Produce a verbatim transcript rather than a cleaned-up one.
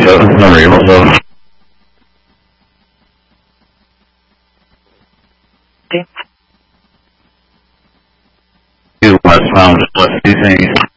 so number eight also. Two westbound, just left two things.